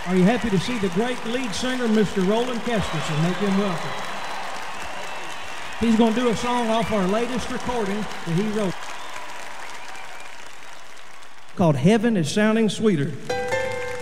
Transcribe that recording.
Are you happy to see the great lead singer, Mr. Roland Kesterson? Make him welcome. He's going to do a song off our latest recording that he wrote called Heaven is Sounding Sweeter.